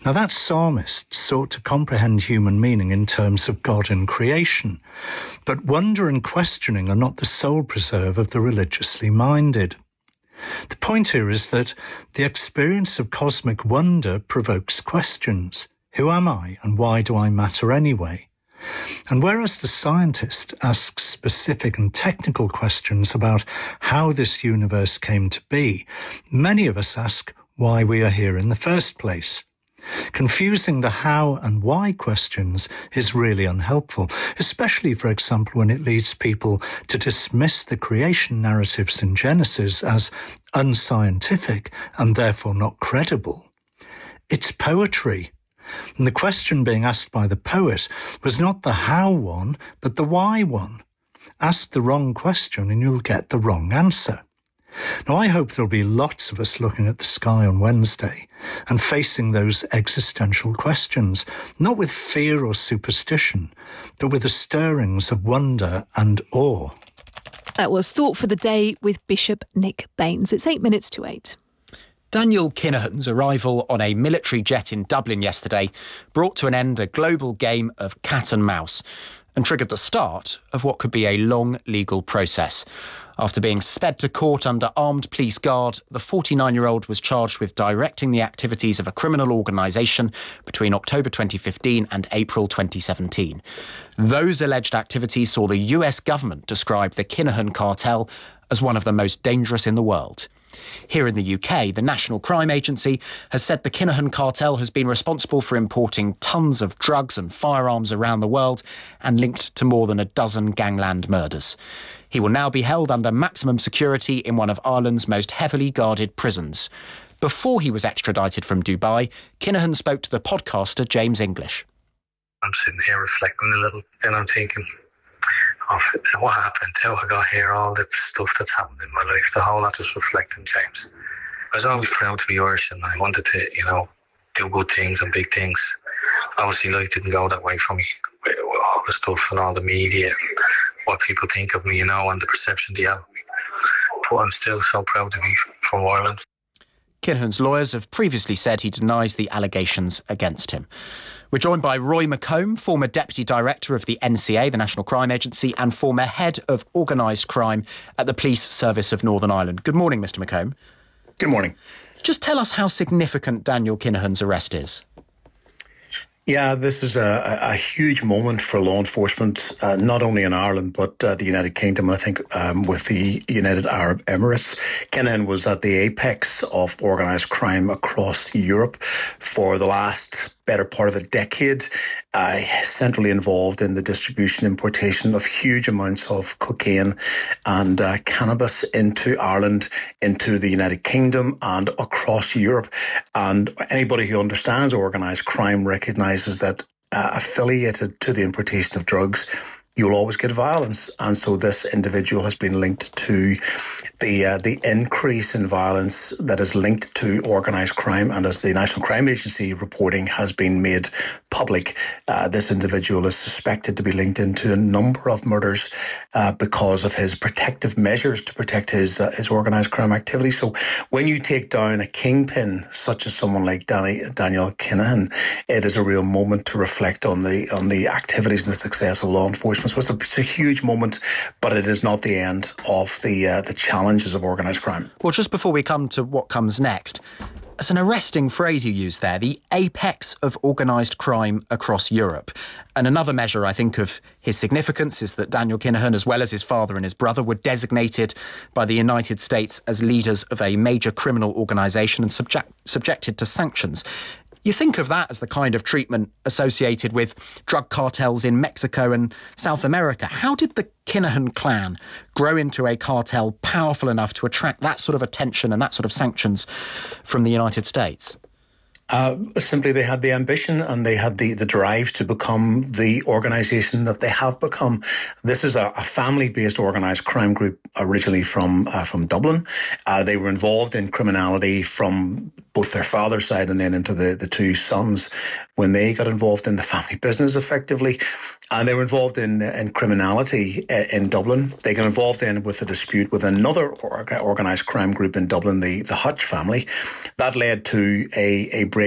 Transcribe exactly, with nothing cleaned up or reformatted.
Now that psalmist sought to comprehend human meaning in terms of God and creation, but wonder and questioning are not the sole preserve of the religiously minded. The point here is that the experience of cosmic wonder provokes questions. Who am I and why do I matter anyway? And whereas the scientist asks specific and technical questions about how this universe came to be, many of us ask why we are here in the first place. Confusing the how and why questions is really unhelpful, especially, for example, when it leads people to dismiss the creation narratives in Genesis as unscientific and therefore not credible. It's poetry. And the question being asked by the poet was not the how one, but the why one. Ask the wrong question and you'll get the wrong answer. Now, I hope there'll be lots of us looking at the sky on Wednesday and facing those existential questions, not with fear or superstition, but with the stirrings of wonder and awe. That was Thought for the Day with Bishop Nick Baines. It's eight minutes to eight. Daniel Kinahan's arrival on a military jet in Dublin yesterday brought to an end a global game of cat and mouse and triggered the start of what could be a long legal process. After being sped to court under armed police guard, the forty-nine-year-old was charged with directing the activities of a criminal organisation between October twenty fifteen and April twenty seventeen. Those alleged activities saw the U S government describe the Kinahan cartel as one of the most dangerous in the world. Here in the U K, the National Crime Agency has said the Kinahan cartel has been responsible for importing tons of drugs and firearms around the world and linked to more than a dozen gangland murders. He will now be held under maximum security in one of Ireland's most heavily guarded prisons. Before he was extradited from Dubai, Kinahan spoke to the podcaster James English. I'm sitting here reflecting a little, and I'm thinking of what happened, how I got here, all the stuff that's happened in my life, the whole lot just reflecting James. I was always proud to be Irish and I wanted to, you know, do good things and big things. Obviously life didn't go that way for me. All the stuff and all the media and what people think of me, you know, and the perception they have of me. But I'm still so proud to be from Ireland. Kinahan's lawyers have previously said he denies the allegations against him. We're joined by Roy McComb, former Deputy Director of the N C A, the National Crime Agency, and former Head of Organised Crime at the Police Service of Northern Ireland. Good morning, Mister McComb. Good morning. Just tell us how significant Daniel Kinahan's arrest is. Yeah, this is a, a huge moment for law enforcement, uh, not only in Ireland, but uh, the United Kingdom, and I think um, with the United Arab Emirates. Kinahan was at the apex of organised crime across Europe for the last better part of a decade, uh, centrally involved in the distribution, importation of huge amounts of cocaine and uh, cannabis into Ireland, into the United Kingdom and across Europe. And anybody who understands organised crime recognises that uh, affiliated to the importation of drugs, you'll always get violence. And so this individual has been linked to the uh, the increase in violence that is linked to organised crime. And as the National Crime Agency reporting has been made public, uh, this individual is suspected to be linked into a number of murders uh, because of his protective measures to protect his uh, his organised crime activity. So when you take down a kingpin such as someone like Danny, Daniel Kinahan, it is a real moment to reflect on the on the activities and the success of law enforcement. So it's a, it's a huge moment, but it is not the end of the uh, the challenges of organised crime. Well, just before we come to what comes next, it's an arresting phrase you used there, the apex of organised crime across Europe. And another measure, I think, of his significance is that Daniel Kinahan, as well as his father and his brother, were designated by the United States as leaders of a major criminal organisation and subject, subjected to sanctions. You think of that as the kind of treatment associated with drug cartels in Mexico and South America. How did the Kinahan clan grow into a cartel powerful enough to attract that sort of attention and that sort of sanctions from the United States? Uh, simply, they had the ambition and they had the, the drive to become the organisation that they have become. This is a, a family-based organised crime group originally from uh, from Dublin. Uh, they were involved in criminality from both their father's side and then into the, the two sons when they got involved in the family business effectively. And they were involved in in criminality in Dublin. They got involved then with a dispute with another organised crime group in Dublin, the, the Hutch family. That led to a, a break